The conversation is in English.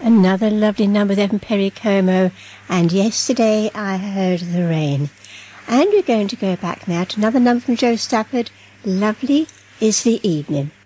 Another lovely number there from Perry Como, and Yesterday I Heard the Rain. And we're going to go back now to another number from Joe Stafford, Lovely is the Evening.